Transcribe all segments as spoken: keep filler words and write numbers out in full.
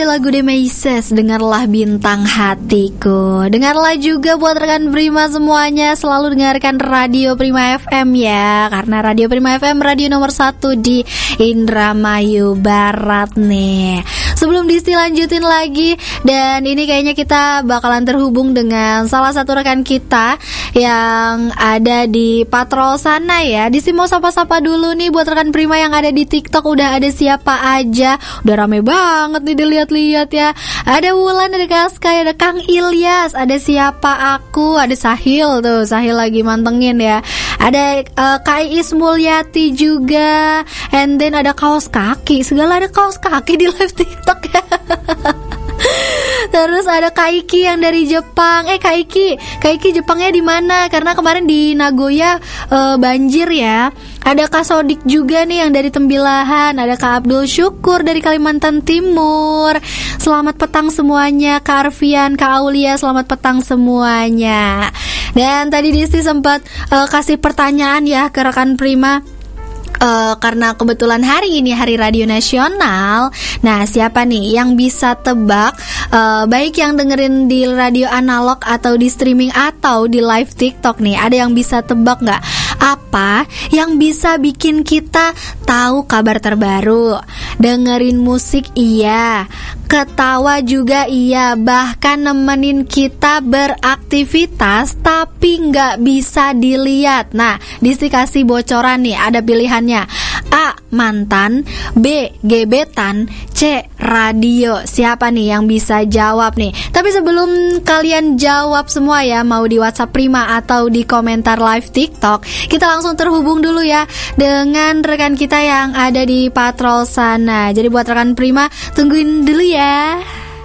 ada lagu Demaises, dengarlah bintang hatiku. Dengarlah juga buat rekan Prima semuanya, selalu dengarkan Radio Prima F M ya, karena Radio Prima F M radio nomor satu di Indramayu Barat nih. Sebelum Disti lanjutin lagi, dan ini kayaknya kita bakalan terhubung dengan salah satu rekan kita yang ada di patrol sana ya. Disti mau sapa-sapa dulu nih buat rekan Prima yang ada di TikTok, udah ada siapa aja. Udah rame banget nih dilihat-lihat ya. Ada Wulan, ada Kaskai, ada Kang Ilyas, ada siapa aku, ada Sahil tuh, Sahil lagi mantengin ya. Ada uh, K I S Mulyati juga. And then ada kaos kaki, segala ada kaos kaki di live TikTok ya. Terus ada Kaiki yang dari Jepang. Eh Kaiki, Kaiki Jepangnya di mana? Karena kemarin di Nagoya uh, banjir ya. Ada Kak Sodik juga nih yang dari Tembilahan. Ada Kak Abdul Syukur dari Kalimantan Timur. Selamat petang semuanya. Kak Arfian, Kak Aulia, selamat petang semuanya. Dan tadi Disti sempat uh, kasih pertanyaan ya ke rekan Prima. Uh, karena kebetulan hari ini Hari Radio Nasional. Nah, siapa nih yang bisa tebak, uh, baik yang dengerin di radio analog atau di streaming atau di live TikTok nih, ada yang bisa tebak gak apa yang bisa bikin kita tahu kabar terbaru? Dengerin musik iya, ketawa juga iya, bahkan nemenin kita beraktivitas tapi gak bisa dilihat. Nah, Disti kasih bocoran nih, ada pilihannya. A. Mantan, B. Gebetan, C. Radio. Siapa nih yang bisa jawab nih? Tapi sebelum kalian jawab semua ya, mau di WhatsApp Prima atau di komentar live TikTok, kita langsung terhubung dulu ya dengan rekan kita yang ada di patrol sana. Jadi buat rekan Prima, tungguin dulu ya.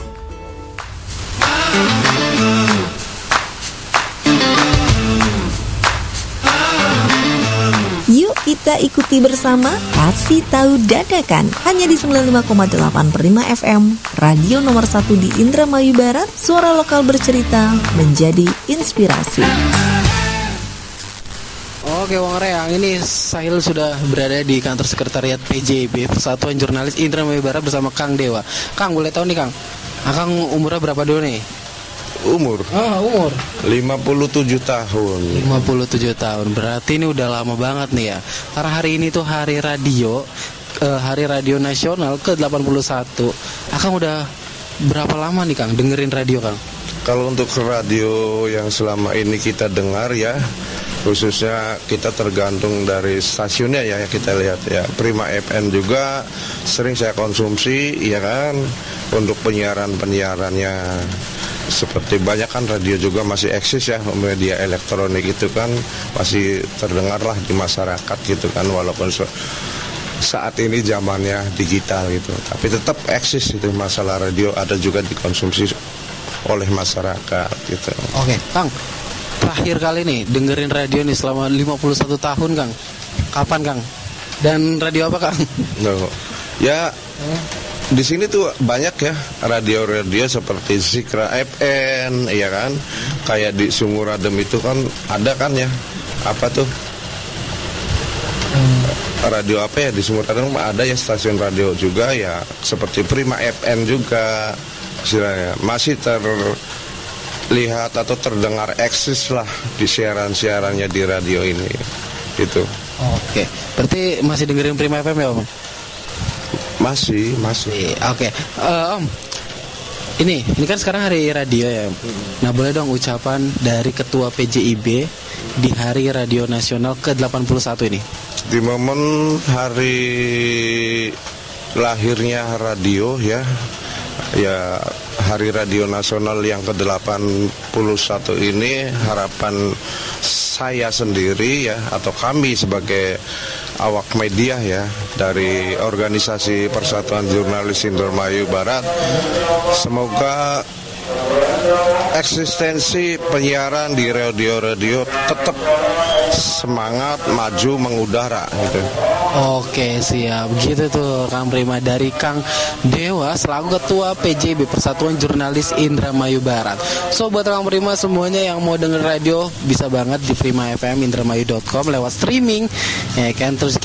Yuk kita ikuti bersama Kasih Tahu Dadakan, hanya di sembilan puluh lima koma delapan Prima F M, radio nomor satu di Indramayu Barat. Suara lokal bercerita menjadi inspirasi. Oke Wong Reang, ini Sahil sudah berada di kantor sekretariat P J I B, Persatuan Jurnalis Indramayu Barat, bersama Kang Dewa. Kang, boleh tahu nih Kang, Akang umurnya berapa dulu nih? Umur? Oh, umur lima puluh tujuh tahun. lima puluh tujuh tahun, berarti ini udah lama banget nih ya. Karena hari ini tuh hari radio, eh, hari radio nasional ke delapan puluh satu. Akang udah berapa lama nih Kang dengerin radio Kang? Kalau untuk radio yang selama ini kita dengar ya, khususnya kita tergantung dari stasiunnya ya, kita lihat ya. Prima F M juga sering saya konsumsi ya kan, untuk penyiaran-penyiarannya. Seperti banyak kan radio juga masih eksis ya, media elektronik itu kan masih terdengar lah di masyarakat gitu kan, walaupun saat ini zamannya digital gitu, tapi tetap eksis itu masalah radio, ada juga dikonsumsi oleh masyarakat gitu. Oke Kang, terakhir kali nih dengerin radio nih selama lima puluh satu tahun Kang, kapan Kang? Dan radio apa Kang? No. Ya di sini tuh banyak ya radio-radio seperti Zikra F M, iya kan, kayak di Sunguradem itu kan ada kan ya, apa tuh radio apa ya di Sunguradem ada ya, stasiun radio juga ya, seperti Prima F M juga, istilahnya masih terlihat atau terdengar eksis lah di siaran-siarannya di radio ini gitu. Oke, berarti masih dengerin Prima F M ya Om? Masih, masih. Oke, okay. uh, Om. Ini, ini kan sekarang hari radio ya. Nah, boleh dong ucapan dari Ketua P J I B di Hari Radio Nasional ke delapan puluh satu ini. Di momen hari lahirnya radio ya, ya Hari Radio Nasional yang ke delapan puluh satu ini, harapan saya sendiri ya, atau kami sebagai awak media ya dari organisasi Persatuan Jurnalis Indramayu Barat, semoga eksistensi penyiaran di radio-radio tetap semangat maju mengudara gitu. Oke, siap. Begitu tuh Kang Prima dari Kang Dewa selaku Ketua P J I B, Persatuan Jurnalis Indramayu Barat. So buat Kang Prima semuanya yang mau denger radio bisa banget di prima f m indramayu dot com lewat streaming ya kan, terus